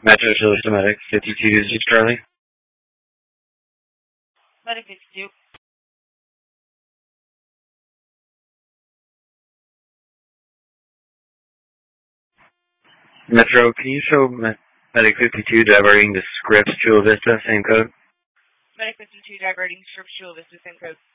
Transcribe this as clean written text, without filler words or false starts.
Metro Chiller Medic 52 to 6 Charlie. Medic 52. Metro, can you show Medic 52 diverting to Scripps Chula Vista, same code? Medic 52 diverting Scripps Chula Vista, same code.